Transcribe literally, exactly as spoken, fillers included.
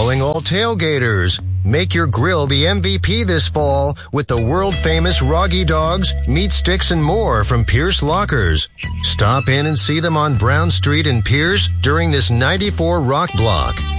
calling all tailgaters. Make your grill the M V P this fall with the world-famous Roggy Dogs, meat sticks, and more from Pierce Lockers. Stop in and see them on Brown Street in Pierce during this ninety-four Rock Block.